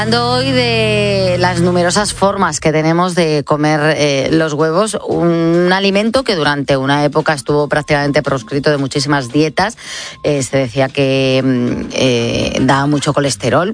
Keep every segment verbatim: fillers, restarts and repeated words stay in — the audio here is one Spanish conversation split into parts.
Hablando hoy de las numerosas formas que tenemos de comer eh, los huevos, un alimento que durante una época estuvo prácticamente proscrito de muchísimas dietas. Eh, se decía que eh, da mucho colesterol,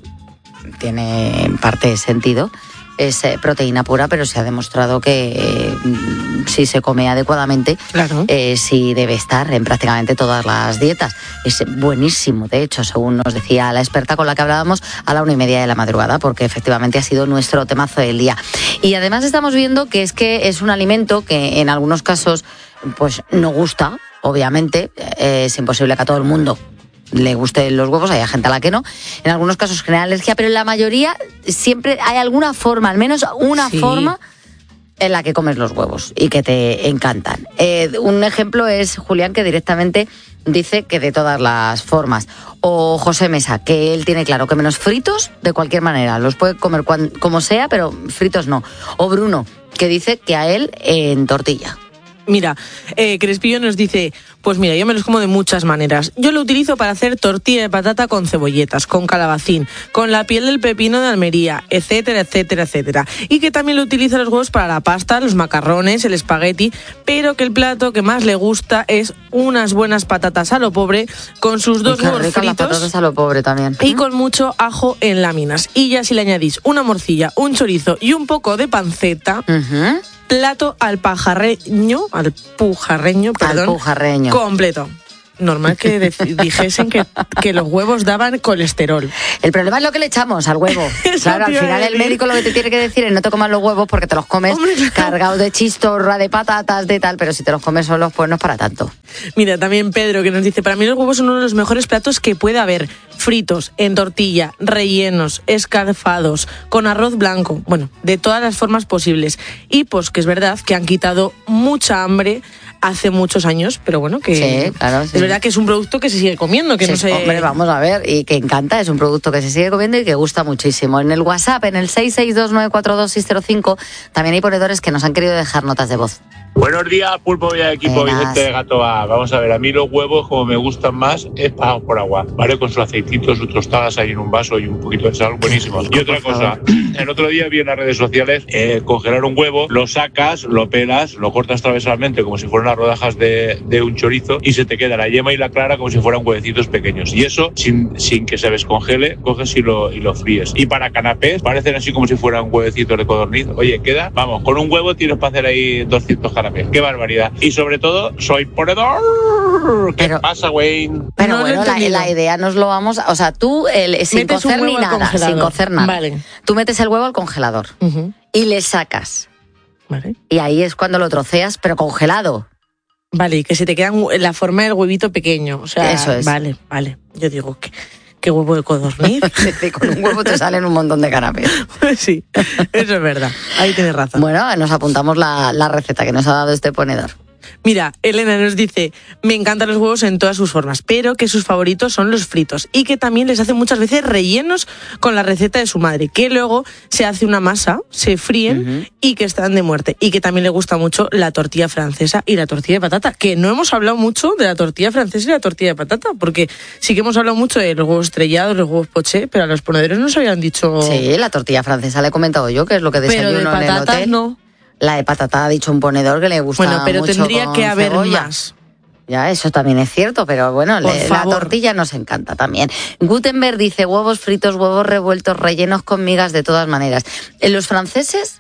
tiene en parte sentido. Es eh, proteína pura, pero se ha demostrado que eh, si se come adecuadamente, claro. eh, sí debe estar en prácticamente todas las dietas. Es buenísimo, de hecho, según nos decía la experta con la que hablábamos a la una y media de la madrugada, porque efectivamente ha sido nuestro temazo del día. Y además estamos viendo que es que es un alimento que en algunos casos pues no gusta, obviamente, eh, es imposible que a todo el mundo le gusten los huevos, hay gente a la que no, en algunos casos genera alergia, pero en la mayoría siempre hay alguna forma, al menos una sí. forma en la que comes los huevos y que te encantan. Eh, un ejemplo es Julián, que directamente dice que de todas las formas, o José Mesa, que él tiene claro que menos fritos de cualquier manera, los puede comer cuan, como sea, pero fritos no, o Bruno, que dice que a él eh, en tortilla. Mira, eh, Crespillo nos dice, pues mira, yo me los como de muchas maneras. Yo lo utilizo para hacer tortilla de patata con cebolletas, con calabacín, con la piel del pepino de Almería, etcétera, etcétera, etcétera. Y que también lo utiliza los huevos para la pasta, los macarrones, el espagueti, pero que el plato que más le gusta es unas buenas patatas a lo pobre, con sus dos huevos fritos. Las patatas a lo pobre también. Y con mucho ajo en láminas. Y ya si le añadís una morcilla, un chorizo y un poco de panceta... Uh-huh. Plato al pajarreño, al pujarreño, perdón, al pujarreño. Completo. Normal que de- dijesen que, que los huevos daban colesterol. El problema es lo que le echamos al huevo. Claro, al final el médico lo que te tiene que decir es no te comas los huevos porque te los comes Hombre, claro. cargados de chistorra, de patatas, de tal, pero si te los comes solos, pues no es para tanto. Mira, también Pedro que nos dice, para mí los huevos son uno de los mejores platos que puede haber. Fritos, en tortilla, rellenos, escalfados, con arroz blanco, bueno, de todas las formas posibles. Y pues que es verdad que han quitado mucha hambre hace muchos años, pero bueno, que sí, claro, sí. es verdad que es un producto que se sigue comiendo, que sí, no se... Hombre, vamos a ver, y que encanta, es un producto que se sigue comiendo y que gusta muchísimo. En el WhatsApp, en el seis seis dos nueve cuatro dos seis cero cinco, también hay ponedores que nos han querido dejar notas de voz. Buenos días, Pulpo y equipo, Buenas. Vicente de Gatoa. Vamos a ver, a mí los huevos, como me gustan más, es pagados por agua, ¿vale? Con sus aceititos, sus tostadas ahí en un vaso y un poquito de sal, buenísimos. Y otra cosa, el otro día vi en las redes sociales eh, congelar un huevo, lo sacas, lo pelas, lo cortas transversalmente como si fueran las rodajas de, de un chorizo y se te queda la yema y la clara como si fueran huevecitos pequeños. Y eso, sin, sin que se descongele, coges y lo, y lo fríes. Y para canapés, parecen así como si fueran huevecitos de codorniz. Oye, queda, vamos, con un huevo tienes para hacer ahí doscientos canapés. ¡Qué barbaridad! Y sobre todo, soy ponedor. ¿Qué pero, pasa, Wayne? Pero no bueno, la, la idea nos lo vamos... A, o sea, tú, el, sin metes cocer un ni huevo al nada, congelador. sin cocer nada. Vale. Tú metes el huevo al congelador Uh-huh. y le sacas. Vale. Y ahí es cuando lo troceas, pero congelado. Vale, y que se te queda la forma del huevito pequeño. O sea, eso es. Vale, vale. Yo digo que... ¿Qué huevo de codorniz? Con un huevo te salen un montón de canapés. Pues sí, eso es verdad. Ahí tienes razón. Bueno, nos apuntamos la, la receta que nos ha dado este ponedor. Mira, Elena nos dice, me encantan los huevos en todas sus formas, pero que sus favoritos son los fritos y que también les hace muchas veces rellenos con la receta de su madre, que luego se hace una masa, se fríen uh-huh. y que están de muerte. Y que también le gusta mucho la tortilla francesa y la tortilla de patata, que no hemos hablado mucho de la tortilla francesa y la tortilla de patata, porque sí que hemos hablado mucho de los huevos estrellados, los huevos poché, pero a los ponedores nos habían dicho... Sí, la tortilla francesa le he comentado yo, que es lo que desayuno pero de en el patatas hotel. No. La de patata ha dicho un ponedor que le gusta mucho. Bueno, pero mucho tendría que haber cebolla. más. Ya, eso también es cierto, pero bueno, le, la tortilla nos encanta también. Gutenberg dice huevos fritos, huevos revueltos, rellenos con migas de todas maneras. En los franceses,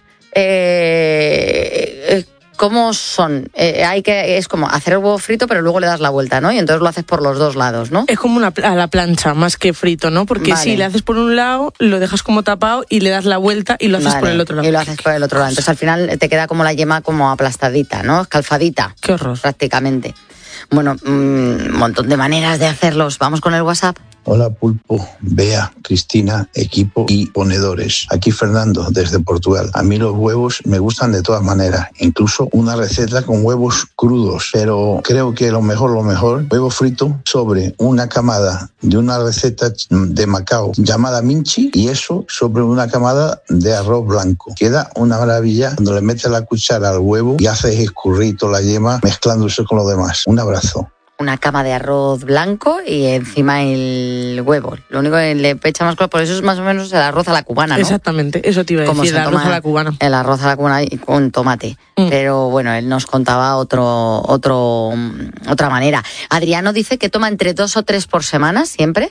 eh, ¿cómo son? Eh, hay que es como hacer el huevo frito, pero luego le das la vuelta, ¿no? Y entonces lo haces por los dos lados, ¿no? Es como una a la plancha, más que frito, ¿no? Porque vale. si le haces por un lado, lo dejas como tapado y le das la vuelta y lo haces vale. por el otro lado. Y lo haces por el otro lado. Entonces al final te queda como la yema como aplastadita, ¿no? Escalfadita. Qué horror. Prácticamente. Bueno, un montón de maneras de hacerlos. Vamos con el WhatsApp. Hola Pulpo, Bea, Cristina, equipo y ponedores. Aquí Fernando, desde Portugal. A mí los huevos me gustan de todas maneras, incluso una receta con huevos crudos, pero creo que lo mejor, lo mejor, huevo frito sobre una camada de una receta de Macao llamada Minchi y eso sobre una camada de arroz blanco. Queda una maravilla cuando le metes la cuchara al huevo y haces escurrir toda la yema mezclándose con lo demás. Un abrazo. una cama de arroz blanco y encima el huevo. Lo único que le echa más color, por eso es más o menos el arroz a la cubana, ¿no? Exactamente, eso te iba a decir, el arroz a la cubana. El arroz a la cubana con tomate. Mm. Pero bueno, él nos contaba otro, otro, otra manera. Adriano dice que toma entre dos o tres por semana, siempre.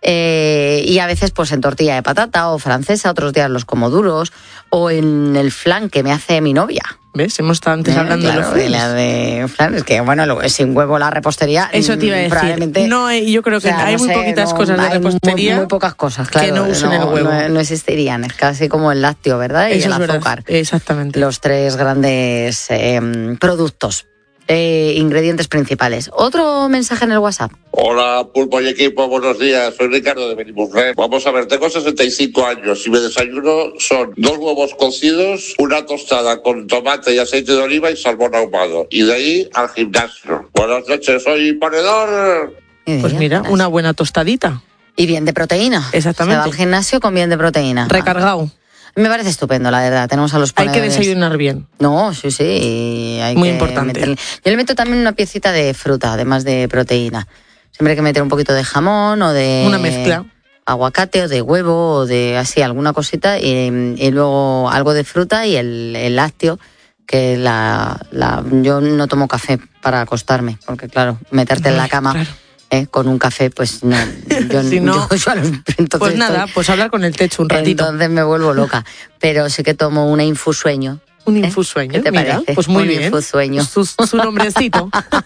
Eh, y a veces pues en tortilla de patata o francesa, otros días los como duros, o en el flan que me hace mi novia. ¿Ves? Hemos estado antes ¿Eh? hablando claro, de los la de flan, es que bueno, lo, sin huevo la repostería. Eso te iba a decir. No, yo creo que o sea, hay no muy sé, poquitas no, cosas de repostería. Muy, muy pocas cosas, claro. Que no usen no, el huevo. No, no existirían, es casi como el lácteo, ¿verdad? Y Eso el es azúcar. Verdad. Exactamente. Los tres grandes eh, productos. Eh, ingredientes principales. Otro mensaje en el WhatsApp. Hola, Pulpo y equipo, buenos días. Soy Ricardo de Benimurre. Vamos a ver, tengo sesenta y cinco años y mi desayuno son dos huevos cocidos, una tostada con tomate y aceite de oliva y salmón ahumado. Y de ahí al gimnasio. Buenas noches, soy ponedor. Pues mira, una buena tostadita. Y bien de proteína. Exactamente. Se va al gimnasio con bien de proteína. Recargado. Me parece estupendo, la verdad. Tenemos a los ponedores. Hay que desayunar bien. No, sí, sí. Hay Muy que importante. Meterle. Yo le meto también una piecita de fruta, además de proteína. Siempre hay que meter un poquito de jamón o de... Una mezcla. Aguacate o de huevo o de así, alguna cosita. Y, y luego algo de fruta y el, el lácteo, que la, la... Yo no tomo café para acostarme, porque claro, meterte en la cama... Claro. Eh, con un café, pues no. Yo, si no yo, yo, entonces pues nada, estoy, pues hablar con el techo un ratito. Entonces me vuelvo loca. Pero sí que tomo una infusueño. Un infusueño, ¿Qué te mira, parece? Pues muy un bien. Infusueño. Su, su nombrecito.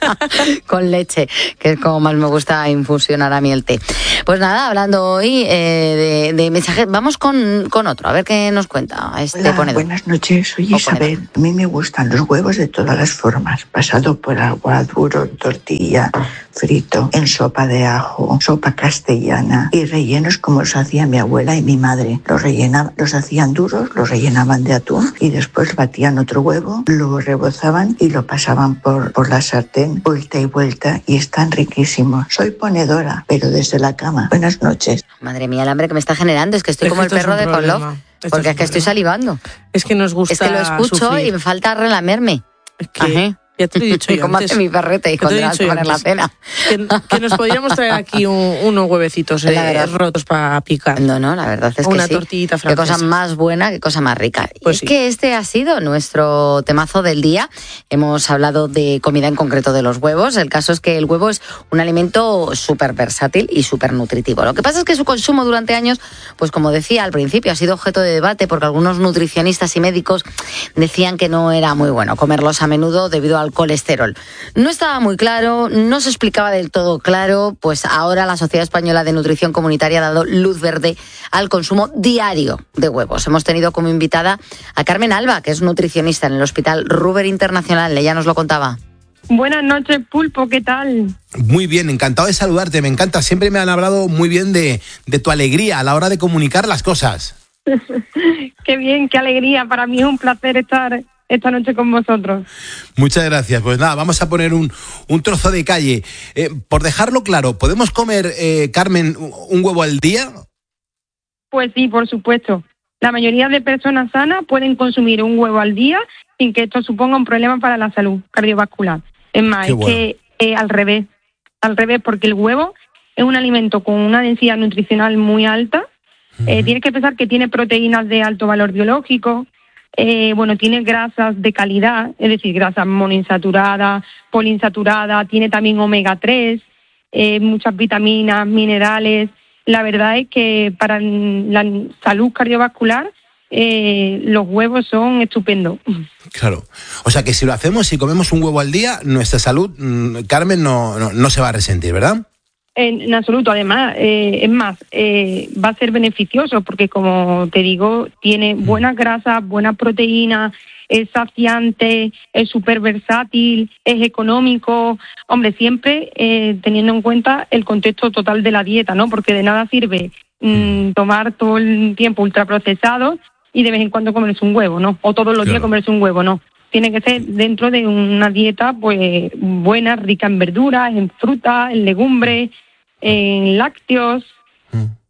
Con leche, que es como más me gusta infusionar a mí el té. Pues nada, hablando hoy eh, de, de mensajes, vamos con, con otro, a ver qué nos cuenta este Hola, ponedor. Buenas noches, soy Isabel. A mí me gustan los huevos de todas las formas, pasado por agua, duro, tortilla, frito, en sopa de ajo, sopa castellana y rellenos como los hacía mi abuela y mi madre. Los rellenaban, los hacían duros, los rellenaban de atún y después batían otro huevo, lo rebozaban y lo pasaban por, por la sartén, vuelta y vuelta, y están riquísimos. Soy ponedora, pero desde la cama. Buenas noches. Madre mía, el hambre que me está generando, es que estoy es como que el perro de Pavlov, porque es, es que estoy salivando. Es que nos gusta Es que lo escucho sufrir. y me falta relamerme. Es que... Ajá. Ya te he dicho yo como antes, hace mi perrete y cuando vas a poner la cena. Que, que nos podríamos traer aquí un, unos huevecitos eh, rotos para picar. No, no, la verdad es Una que sí. tortillita francesa. Qué cosa más buena, qué cosa más rica. Pues es sí. que este ha sido nuestro temazo del día. Hemos hablado de comida, en concreto de los huevos. El caso es que el huevo es un alimento súper versátil y súper nutritivo. Lo que pasa es que su consumo durante años, pues como decía al principio, ha sido objeto de debate porque algunos nutricionistas y médicos decían que no era muy bueno comerlos a menudo debido al colesterol. No estaba muy claro, no se explicaba del todo claro, pues ahora la Sociedad Española de Nutrición Comunitaria ha dado luz verde al consumo diario de huevos. Hemos tenido como invitada a Carmen Alba, que es nutricionista en el Hospital Ruber Internacional. Ella nos lo contaba. Buenas noches, Pulpo, ¿qué tal? Muy bien, encantado de saludarte, me encanta. Siempre me han hablado muy bien de, de tu alegría a la hora de comunicar las cosas. Qué bien, qué alegría. Para mí es un placer estar esta noche con vosotros. Muchas gracias. Pues nada, vamos a poner un, un trozo de calle. Eh, por dejarlo claro, ¿podemos comer, eh, Carmen, un huevo al día? Pues sí, por supuesto. La mayoría de personas sanas pueden consumir un huevo al día sin que esto suponga un problema para la salud cardiovascular. Es más, Qué es bueno. que eh, al revés, al revés, porque el huevo es un alimento con una densidad nutricional muy alta. Uh-huh. Eh, tienes que pensar que tiene proteínas de alto valor biológico. Eh, bueno, tiene grasas de calidad, es decir, grasas monoinsaturadas, poliinsaturadas, tiene también omega tres, eh, muchas vitaminas, minerales. La verdad es que para la salud cardiovascular eh, los huevos son estupendos. Claro. O sea que si lo hacemos, si comemos un huevo al día, nuestra salud, Carmen, no, no, no se va a resentir, ¿verdad? En, en absoluto, además, eh, es más, eh, va a ser beneficioso porque, como te digo, tiene buenas grasas, buenas proteínas, es saciante, es súper versátil, es económico. Hombre, siempre eh, teniendo en cuenta el contexto total de la dieta, ¿no? Porque de nada sirve mmm, tomar todo el tiempo ultraprocesado y de vez en cuando comerse un huevo, ¿no? O todos los claro. días comerse un huevo, ¿no? Tiene que ser dentro de una dieta pues buena, rica en verduras, en frutas, en legumbres, en lácteos.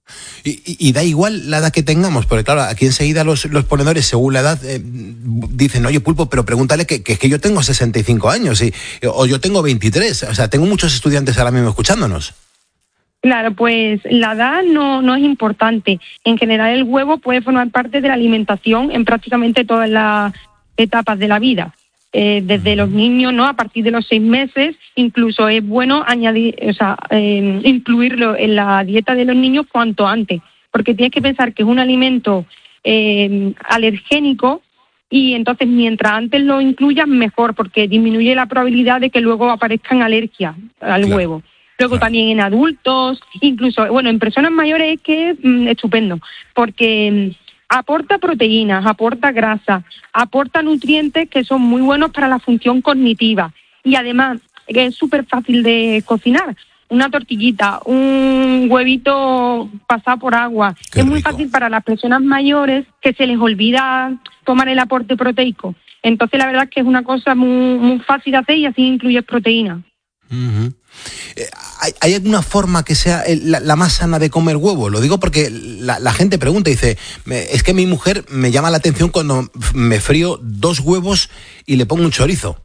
Y, y, y da igual la edad que tengamos, porque claro, aquí enseguida los, los ponedores, según la edad, eh, dicen, oye, Pulpo, pero pregúntale que, que, que yo tengo sesenta y cinco años, y, o yo tengo veintitrés, o sea, tengo muchos estudiantes ahora mismo escuchándonos. Claro, pues la edad no, no es importante. En general el huevo puede formar parte de la alimentación en prácticamente todas las etapas de la vida. Eh, desde los niños, ¿no? A partir de los seis meses, incluso es bueno añadir, o sea, eh, incluirlo en la dieta de los niños cuanto antes, porque tienes que pensar que es un alimento eh, alergénico y entonces mientras antes lo incluyas mejor, porque disminuye la probabilidad de que luego aparezcan alergias al Claro. huevo. Luego Claro. también en adultos, incluso, bueno, en personas mayores es que es mm, estupendo, porque mm, aporta proteínas, aporta grasa, aporta nutrientes que son muy buenos para la función cognitiva y además que es súper fácil de cocinar. Una tortillita, un huevito pasado por agua. Qué es muy rico. fácil para las personas mayores que se les olvida tomar el aporte proteico. Entonces la verdad es que es una cosa muy, muy fácil de hacer y así incluyes proteína. Uh-huh. Eh, ¿hay, ¿Hay alguna forma que sea el- la, la más sana de comer huevo? Lo digo porque la, la gente pregunta y dice, "Me- es que mi mujer me llama la atención cuando me frío dos huevos y le pongo un chorizo".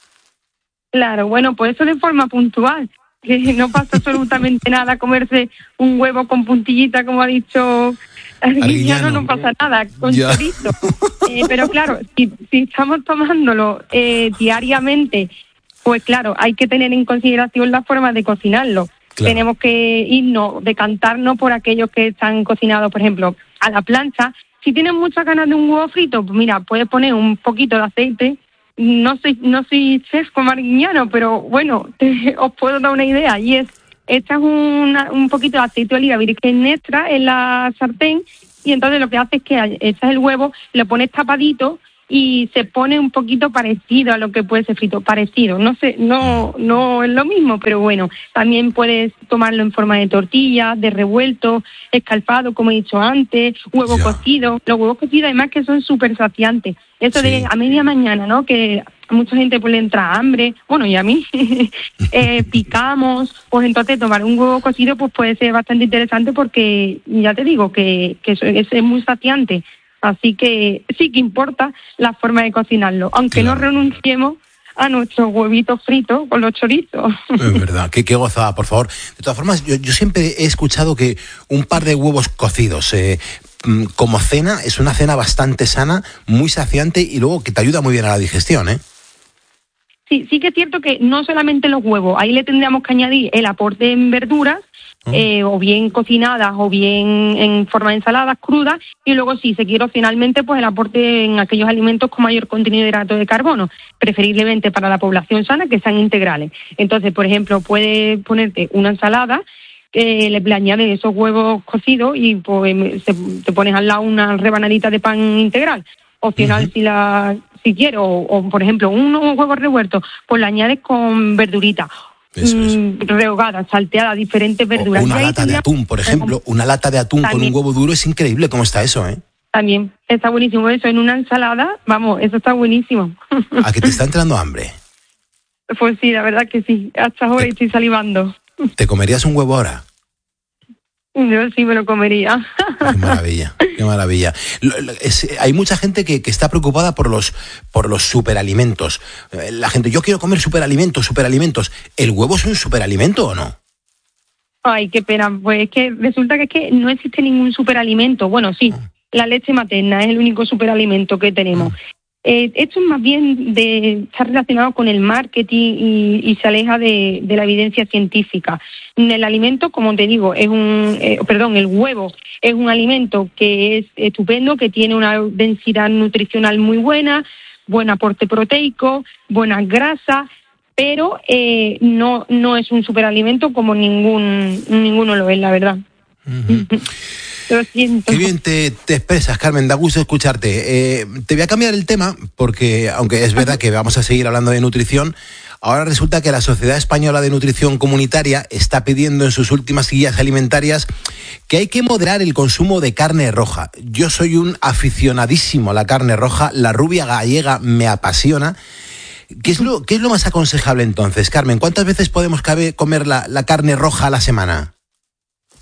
Claro, bueno, pues eso de forma puntual, que no pasa absolutamente nada comerse un huevo con puntillita, como ha dicho Arguiñano. Arguiñano, no pasa nada, con Ya. chorizo. Eh, pero claro, si, si estamos tomándolo eh, diariamente, pues claro, hay que tener en consideración la forma de cocinarlo. Claro. Tenemos que irnos, decantarnos por aquellos que están cocinados, por ejemplo, a la plancha. Si tienes muchas ganas de un huevo frito, pues mira, puedes poner un poquito de aceite. No soy no soy chef como Arguiñano, pero bueno, te- os puedo dar una idea. Y es, echas una- un poquito de aceite de oliva virgen extra en la sartén y entonces lo que haces es que echas el huevo, lo pones tapadito y se pone un poquito parecido a lo que puede ser frito, parecido. No sé, no no es lo mismo, pero bueno, también puedes tomarlo en forma de tortilla, de revuelto, escalfado, como he dicho antes, huevo Ya. cocido. Los huevos cocidos además que son súper saciantes. Eso Sí. de a media mañana, ¿no? Que a mucha gente pues le entra hambre, bueno, y a mí, eh, picamos, pues entonces tomar un huevo cocido pues puede ser bastante interesante porque ya te digo que, que eso es, es muy saciante. Así que sí que importa la forma de cocinarlo, aunque Claro. no renunciemos a nuestros huevitos fritos con los chorizos. Es verdad, qué, qué gozada, por favor. De todas formas, yo, yo siempre he escuchado que un par de huevos cocidos eh, mm, como cena es una cena bastante sana, muy saciante y luego que te ayuda muy bien a la digestión, ¿eh? Sí, sí que es cierto que no solamente los huevos, ahí le tendríamos que añadir el aporte en verduras, eh, o bien cocinadas o bien en forma de ensaladas crudas, y luego si se quiere opcionalmente pues el aporte en aquellos alimentos con mayor contenido de hidratos de carbono, preferiblemente para la población sana que sean integrales. Entonces, por ejemplo, puedes ponerte una ensalada, eh, le, le añades esos huevos cocidos y pues se, te pones al lado una rebanadita de pan integral. Opcional, uh-huh. si la si quieres, o, o por ejemplo unos huevos revueltos, pues le añades con verdurita. Eso es. Mm, rehogada, salteada, diferentes verduras. O una Y ahí lata de tendría- atún, por ejemplo, una lata de atún También. con un huevo duro es increíble cómo está eso, ¿eh? También está buenísimo eso, en una ensalada, vamos, eso está buenísimo. A que te está entrando hambre. Pues sí, la verdad que sí, hasta ahora estoy salivando. ¿Te comerías un huevo ahora? Yo sí me lo comería. Qué maravilla, qué maravilla. Lo- lo- es- hay mucha gente que, que está preocupada por los, por los superalimentos. Eh, La gente, yo quiero comer superalimentos, superalimentos. ¿El huevo es un superalimento o no? Ay, qué pena, pues es que resulta que es que no existe ningún superalimento. Bueno, sí, la leche materna es el único superalimento que tenemos. Eh, esto es más bien de está relacionado con el marketing y, y se aleja de, de la evidencia científica. El alimento, como te digo, es un, eh, perdón, el huevo es un alimento que es estupendo, que tiene una densidad nutricional muy buena, buen aporte proteico, buenas grasas, pero eh, no no es un superalimento como ningún ninguno lo es, la verdad. Uh-huh. Lo siento. Qué bien te, te expresas, Carmen, da gusto escucharte. Eh, te voy a cambiar el tema, porque aunque es verdad que vamos a seguir hablando de nutrición, ahora resulta que la Sociedad Española de Nutrición Comunitaria está pidiendo en sus últimas guías alimentarias que hay que moderar el consumo de carne roja. Yo soy un aficionadísimo a la carne roja, la rubia gallega me apasiona. ¿Qué es lo, qué es lo más aconsejable entonces, Carmen? ¿Cuántas veces podemos cabe, comer la, la carne roja a la semana?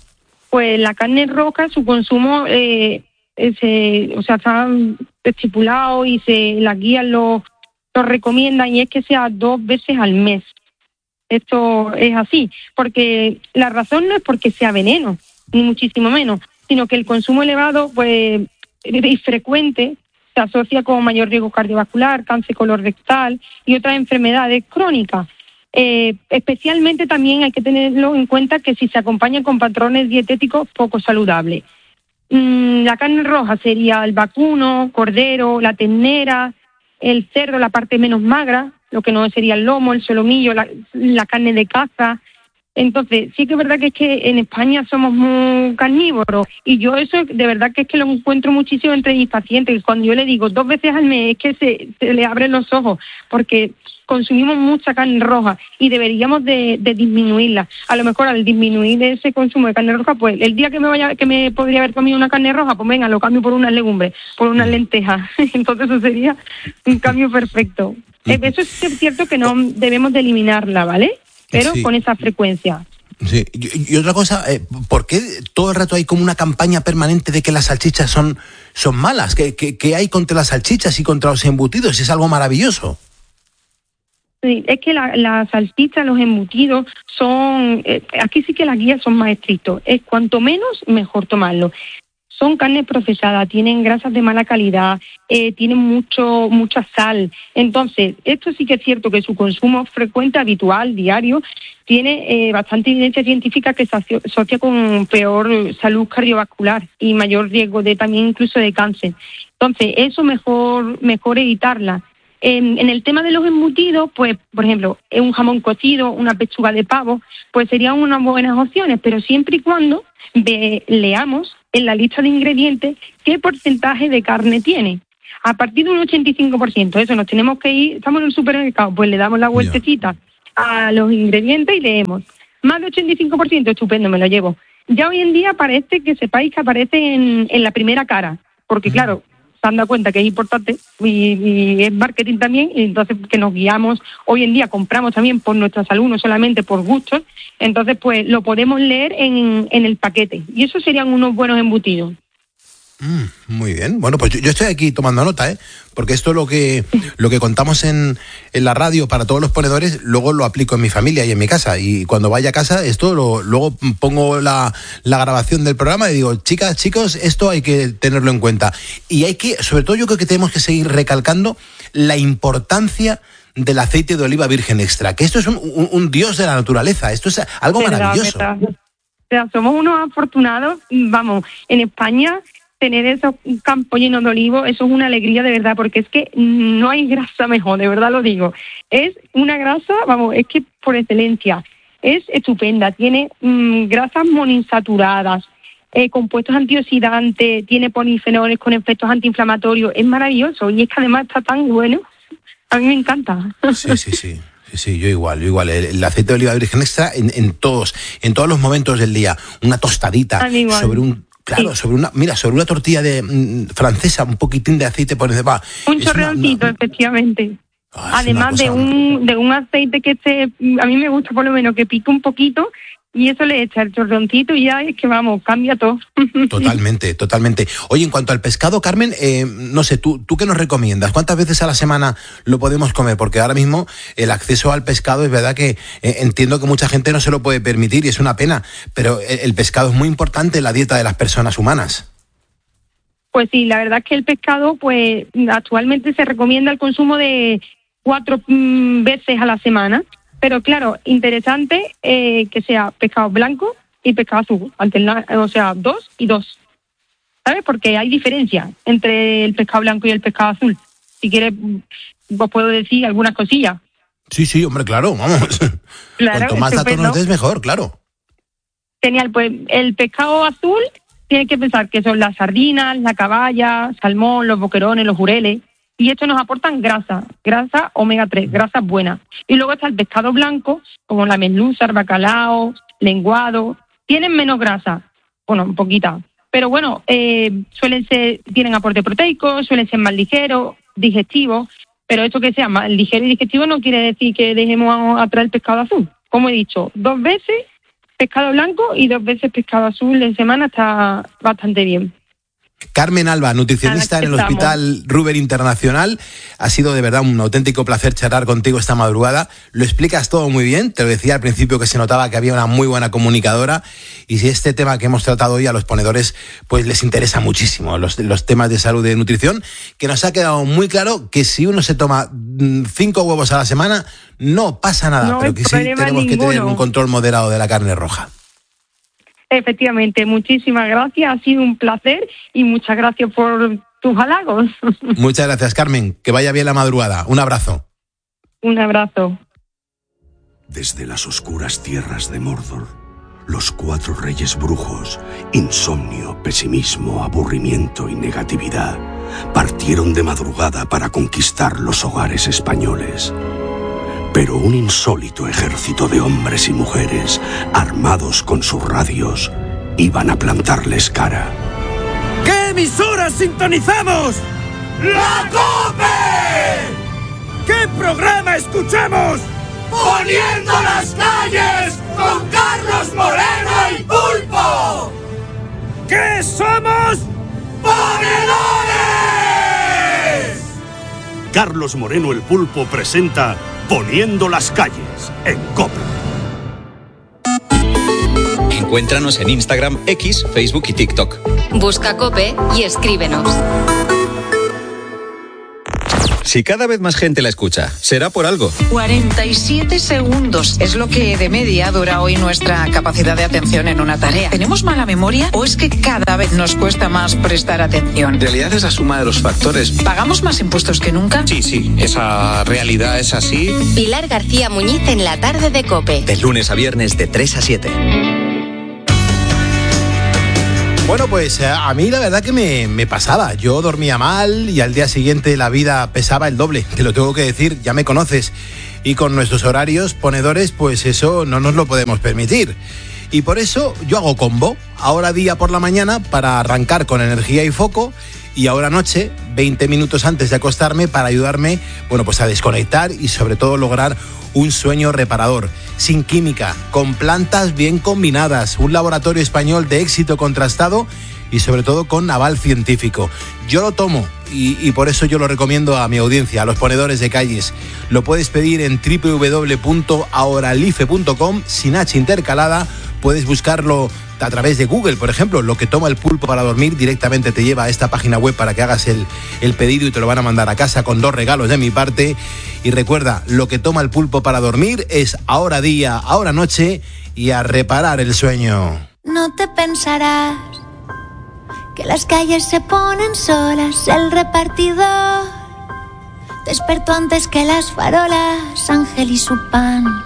pues la carne roja, su consumo, eh, se, o sea, está estipulado y se las guías lo, lo recomiendan, y es que sea dos veces al mes. Esto es así, porque la razón no es porque sea veneno, ni muchísimo menos, sino que el consumo elevado, pues, y frecuente, se asocia con mayor riesgo cardiovascular, cáncer colorectal y otras enfermedades crónicas. Eh, especialmente también hay que tenerlo en cuenta que si se acompaña con patrones dietéticos poco saludables. Mm, la carne roja sería el vacuno, cordero, la ternera, el cerdo, la parte menos magra, lo que no sería el lomo, el solomillo, la, la carne de caza. Entonces, sí que es verdad que es que en España somos muy carnívoros, y yo eso de verdad que es que lo encuentro muchísimo entre mis pacientes. Cuando yo le digo dos veces al mes, es que se, se le abren los ojos, porque consumimos mucha carne roja y deberíamos de, de disminuirla. A lo mejor al disminuir ese consumo de carne roja, pues el día que me vaya, que me podría haber comido una carne roja, pues venga, lo cambio por unas legumbres, por unas lentejas. Entonces eso sería un cambio perfecto. Eso es cierto que no debemos de eliminarla, ¿vale? Pero sí, con esa frecuencia. Sí, y, y otra cosa, eh, ¿por qué todo el rato hay como una campaña permanente de que las salchichas son, son malas? ¿Qué, qué, qué hay contra las salchichas y contra los embutidos? Es algo maravilloso. Sí, es que la, la salchicha, los embutidos son... Eh, aquí sí que las guías son más estrictos. Es cuanto menos, mejor tomarlo. Son carnes procesadas, tienen grasas de mala calidad, eh, tienen mucho mucha sal. Entonces, esto sí que es cierto que su consumo frecuente, habitual, diario, tiene eh, bastante evidencia científica que se asocia con peor salud cardiovascular y mayor riesgo de también incluso de cáncer. Entonces, eso mejor mejor evitarla. En, en el tema de los embutidos, pues, por ejemplo, un jamón cocido, una pechuga de pavo, pues serían unas buenas opciones, pero siempre y cuando ve, leamos en la lista de ingredientes qué porcentaje de carne tiene. A partir de un ochenta y cinco por ciento, eso nos tenemos que ir, estamos en el supermercado, pues le damos la vueltecita yeah. a los ingredientes y leemos. Más de ochenta y cinco por ciento, estupendo, me lo llevo. Ya hoy en día parece que sepáis que aparece en, en la primera cara, porque mm. claro, se han dado cuenta que es importante y, y es marketing también, y entonces que nos guiamos, hoy en día compramos también por nuestra salud, no solamente por gustos, entonces pues lo podemos leer en, en el paquete, y eso serían unos buenos embutidos. Mm, muy bien. Bueno, pues yo, yo estoy aquí tomando nota, ¿eh? Porque esto lo que lo que contamos en, en la radio para todos los ponedores, luego lo aplico en mi familia y en mi casa. Y cuando vaya a casa, esto lo, luego pongo la, la grabación del programa y digo, chicas, chicos, esto hay que tenerlo en cuenta. Y hay que, sobre todo yo creo que tenemos que seguir recalcando la importancia del aceite de oliva virgen extra, que esto es un, un, un dios de la naturaleza, esto es algo verdad, maravilloso. Verdad. O sea, somos unos afortunados, vamos, en España tener esos campos llenos de olivos, eso es una alegría de verdad, porque es que no hay grasa mejor, de verdad lo digo. Es una grasa, vamos, es que por excelencia, es estupenda, tiene mmm, grasas monoinsaturadas, eh, compuestos antioxidantes, tiene polifenoles con efectos antiinflamatorios, es maravilloso, y es que además está tan bueno, a mí me encanta. Sí, sí, sí. Sí, sí, yo igual, yo igual. El, el aceite de oliva virgen extra en, en todos, en todos los momentos del día, una tostadita sobre un Claro, sí. sobre una, mira, sobre una tortilla de mm, francesa, un poquitín de aceite por encima. Un chorreoncito, efectivamente. Oh, Además de un de un aceite que esté, a mí me gusta por lo menos que pique un poquito, y eso le echa el chorreoncito y ya es que vamos, cambia todo. Totalmente, totalmente. Oye, en cuanto al pescado, Carmen, eh, no sé, ¿tú, ¿tú qué nos recomiendas? ¿Cuántas veces a la semana lo podemos comer? Porque ahora mismo el acceso al pescado es verdad que eh, entiendo que mucha gente no se lo puede permitir y es una pena, pero el, el pescado es muy importante en la dieta de las personas humanas. Pues sí, la verdad es que el pescado, pues actualmente se recomienda el consumo de cuatro mmm, veces a la semana. Pero claro, interesante eh, que sea pescado blanco y pescado azul, alterna, o sea, dos y dos. ¿Sabes? Porque hay diferencia entre el pescado blanco y el pescado azul. Si quieres, os puedo decir algunas cosillas. Sí, sí, hombre, claro, vamos. Claro, cuanto más datos nos des, mejor, claro. Genial, pues el pescado azul tiene que pensar que son las sardinas, la caballa, salmón, los boquerones, los jureles. Y estos nos aportan grasa, grasa omega tres, grasas buenas. Y luego está el pescado blanco, como la merluza, el bacalao, lenguado. Tienen menos grasa, bueno, un poquita. Pero bueno, eh, suelen ser, tienen aporte proteico, suelen ser más ligeros, digestivos. Pero esto que sea más ligero y digestivo no quiere decir que dejemos atrás el pescado azul. Como he dicho, dos veces, pescado blanco y dos veces pescado azul en semana está bastante bien. Carmen Alba, nutricionista en el Hospital Ruber Internacional. Ha sido de verdad un auténtico placer charlar contigo esta madrugada. Lo explicas todo muy bien. Te lo decía al principio que se notaba que había una muy buena comunicadora. Y si este tema que hemos tratado hoy a los ponedores pues les interesa muchísimo, los, los temas de salud y de nutrición, que nos ha quedado muy claro que si uno se toma cinco huevos a la semana, no pasa nada, no pero que sí tenemos ninguno. que tener un control moderado de la carne roja. Efectivamente, muchísimas gracias, ha sido un placer y muchas gracias por tus halagos. Muchas gracias, Carmen, que vaya bien la madrugada. Un abrazo. Un abrazo. Desde las oscuras tierras de Mordor, los cuatro reyes brujos, insomnio, pesimismo, aburrimiento y negatividad, partieron de madrugada para conquistar los hogares españoles. Pero un insólito ejército de hombres y mujeres, armados con sus radios, iban a plantarles cara. ¿Qué emisora sintonizamos? ¡La COPE! ¿Qué programa escuchamos? ¡Poniendo las calles con Carlos Moreno y Pulpo! ¿Qué somos? ¡Ponedores! Carlos Moreno el Pulpo presenta Poniendo las calles en COPE. Encuéntranos en Instagram, X, Facebook y TikTok. Busca COPE y escríbenos. Si cada vez más gente la escucha, será por algo. cuarenta y siete segundos es lo que de media dura hoy nuestra capacidad de atención en una tarea. ¿Tenemos mala memoria o es que cada vez nos cuesta más prestar atención? En realidad es la suma de los factores. ¿Pagamos más impuestos que nunca? Sí, sí, esa realidad es así. Pilar García Muñiz en la tarde de COPE. De lunes a viernes de tres a siete. Bueno, pues a mí la verdad que me, me pasaba. Yo dormía mal y al día siguiente la vida pesaba el doble. Te lo tengo que decir, ya me conoces. Y con nuestros horarios ponedores, pues eso no nos lo podemos permitir. Y por eso yo hago combo. Ahora día por la mañana para arrancar con energía y foco. Y ahora noche, veinte minutos antes de acostarme para ayudarme, bueno, pues a desconectar y sobre todo lograr un sueño reparador, sin química, con plantas bien combinadas, un laboratorio español de éxito contrastado y sobre todo con aval científico. Yo lo tomo y, y por eso yo lo recomiendo a mi audiencia, a los ponedores de calles. Lo puedes pedir en doble u doble u doble u punto ahoralife punto com, sin H intercalada. Puedes buscarlo a través de Google, por ejemplo. Lo que toma el pulpo para dormir directamente te lleva a esta página web para que hagas el, el pedido y te lo van a mandar a casa con dos regalos de mi parte. Y recuerda, lo que toma el pulpo para dormir es ahora día, ahora noche y a reparar el sueño. No te pensarás que las calles se ponen solas, el repartidor despertó antes que las farolas, Ángel y su pan